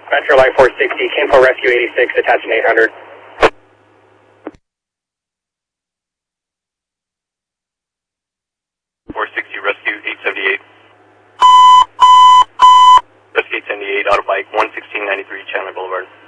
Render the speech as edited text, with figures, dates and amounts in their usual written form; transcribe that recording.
Metro Light 460, Campo Rescue 86, attaching 800. Rescue 878. Rescue 878, Autobike 11693 Chandler Boulevard.